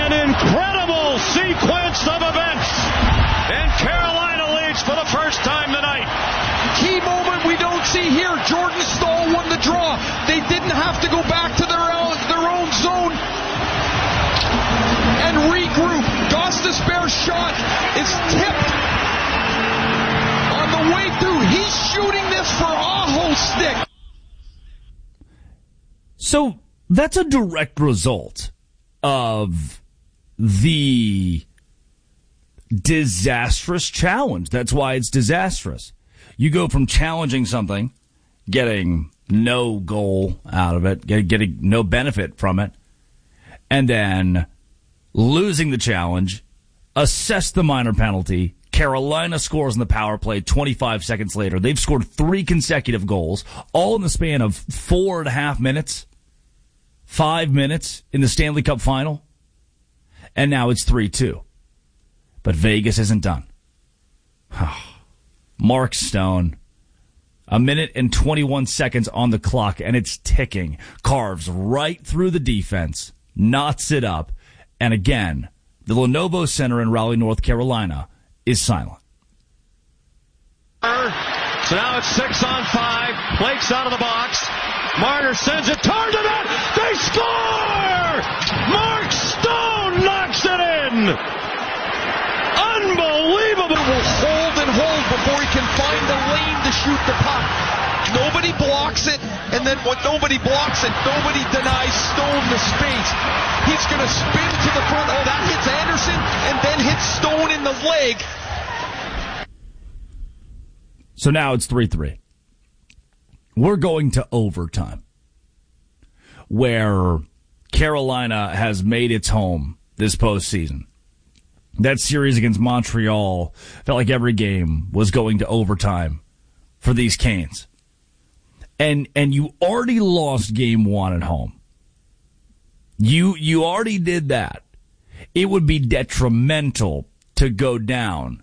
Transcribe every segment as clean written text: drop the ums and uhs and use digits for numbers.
An incredible sequence of events. And Carolina leads for the first time tonight. Key moment we don't see here. Jordan Staal won the draw. They didn't have to go back to their own zone and regroup. Gostisbehere's shot is tipped on the way through. He's shooting this for Aho stick. So that's a direct result of the disastrous challenge. That's why it's disastrous. You go from challenging something, getting no goal out of it, getting no benefit from it, and then losing the challenge, assess the minor penalty. Carolina scores in the power play 25 seconds later. They've scored 3 consecutive goals, all in the span of 4.5 minutes, 5 minutes in the Stanley Cup final. And now it's 3-2. But Vegas isn't done. Mark Stone, 1 minute and 21 seconds on the clock, and it's ticking. Carves right through the defense, knots it up, and again, the Lenovo Center in Raleigh, North Carolina, is silent. So now it's 6-on-5. Blake's out of the box. Marner sends it toward the net. They score! Mark Stone knocks it in! Unbelievable! Will hold and hold before he can find the lane to shoot the puck. Nobody blocks it, and then when nobody blocks it, nobody denies Stone the space. He's going to spin to the front. Oh, that hits Anderson, and then hits Stone in the leg. So now it's 3-3. We're going to overtime, where Carolina has made its home this postseason. That series against Montreal felt like every game was going to overtime for these Canes. And you already lost game 1 at home. You already did that. It would be detrimental to go down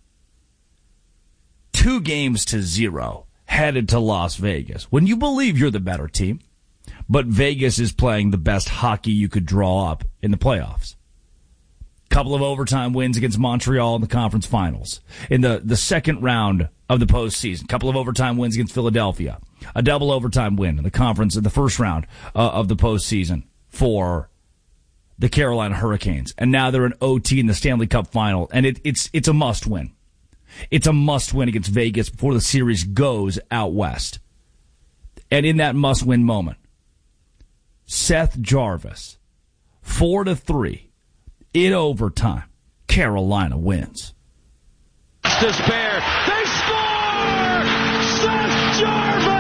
2-0 headed to Las Vegas when you believe you're the better team, but Vegas is playing the best hockey you could draw up in the playoffs. Couple of overtime wins against Montreal in the conference finals. In the second round of the postseason, couple of overtime wins against Philadelphia. A double overtime win in the conference in the first round of the postseason for the Carolina Hurricanes. And now they're in OT in the Stanley Cup final, and it's a must win. It's a must win against Vegas before the series goes out west. And in that must win moment, Seth Jarvis, 4-3. In overtime, Carolina wins. Despair. They score! Seth Jarvis!